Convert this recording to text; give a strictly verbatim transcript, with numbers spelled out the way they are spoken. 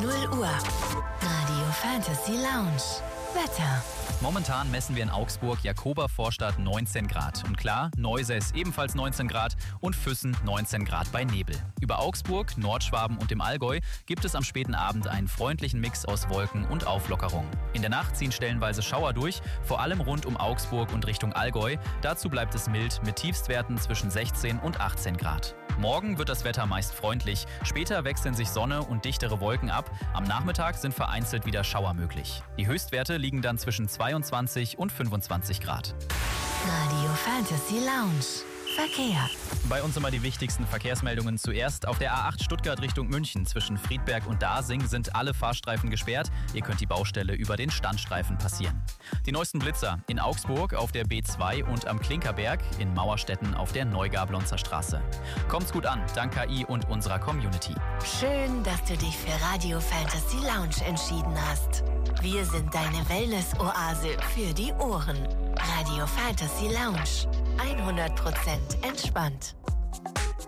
null Uhr. Radio Fantasy Lounge. Wetter. Momentan messen wir in Augsburg, Jakoba-Vorstadt neunzehn Grad. Und klar, Neusäß ebenfalls neunzehn Grad und Füssen neunzehn Grad bei Nebel. Über Augsburg, Nordschwaben und dem Allgäu gibt es am späten Abend einen freundlichen Mix aus Wolken und Auflockerung. In der Nacht ziehen stellenweise Schauer durch, vor allem rund um Augsburg und Richtung Allgäu. Dazu bleibt es mild mit Tiefstwerten zwischen sechzehn und achtzehn Grad. Morgen wird das Wetter meist freundlich. Später wechseln sich Sonne und dichtere Wolken ab. Am Nachmittag sind vereinzelt wieder Schauer möglich. Die Höchstwerte liegen dann zwischen zweiundzwanzig und fünfundzwanzig Grad. Radio Fantasy Lounge. Verkehr. Bei uns immer die wichtigsten Verkehrsmeldungen zuerst. Auf der A acht Stuttgart Richtung München zwischen Friedberg und Dasing sind alle Fahrstreifen gesperrt. Ihr könnt die Baustelle über den Standstreifen passieren. Die neuesten Blitzer in Augsburg auf der B zwei und am Klinkerberg, in Mauerstetten auf der Neugablonzer Straße. Kommt's gut an, dank K I und unserer Community. Schön, dass du dich für Radio Fantasy Lounge entschieden hast. Wir sind deine Wellness-Oase für die Ohren. Radio Fantasy Lounge. hundert Prozent entspannt.